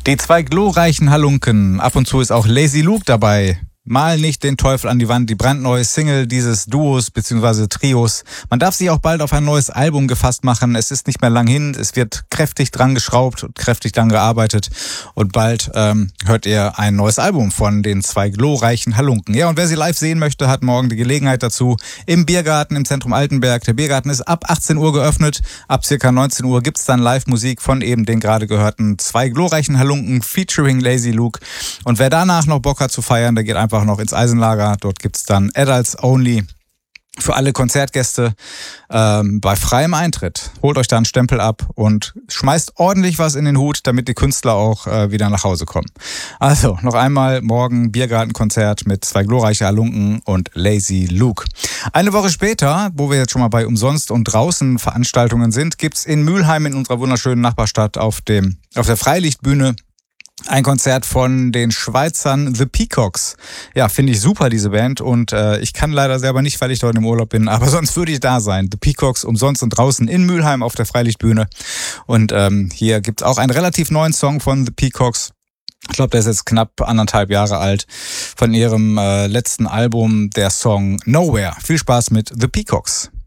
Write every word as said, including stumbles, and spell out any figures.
Die zwei glorreichen Halunken. Ab und zu ist auch Lazy Luke dabei. Mal nicht den Teufel an die Wand, die brandneue Single dieses Duos bzw. Trios. Man darf sich auch bald auf ein neues Album gefasst machen. Es ist nicht mehr lang hin. Es wird kräftig dran geschraubt und kräftig dran gearbeitet. Und bald ähm, hört ihr ein neues Album von den zwei glorreichen Halunken. Ja, und wer sie live sehen möchte, hat morgen die Gelegenheit dazu. Im Biergarten im Zentrum Altenberg. Der Biergarten ist ab achtzehn Uhr geöffnet. Ab circa neunzehn Uhr gibt's dann Live-Musik von eben den gerade gehörten zwei glorreichen Halunken featuring Lazy Luke. Und wer danach noch Bock hat zu feiern, der geht einfach noch ins Eisenlager. Dort gibt's dann Adults Only für alle Konzertgäste ähm, bei freiem Eintritt. Holt euch da einen Stempel ab und schmeißt ordentlich was in den Hut, damit die Künstler auch äh, wieder nach Hause kommen. Also, noch einmal morgen Biergartenkonzert mit zwei glorreichen Halunken und Lazy Luke. Eine Woche später, wo wir jetzt schon mal bei Umsonst und draußen Veranstaltungen sind, gibt's in Mülheim in unserer wunderschönen Nachbarstadt auf dem auf der Freilichtbühne ein Konzert von den Schweizern The Peacocks. Ja, finde ich super, diese Band. Und äh, ich kann leider selber nicht, weil ich dort im Urlaub bin. Aber sonst würde ich da sein. The Peacocks umsonst und draußen in Mülheim auf der Freilichtbühne. Und ähm, hier gibt's auch einen relativ neuen Song von The Peacocks. Ich glaube, der ist jetzt knapp anderthalb Jahre alt. Von ihrem äh, letzten Album, der Song Nowhere. Viel Spaß mit The Peacocks.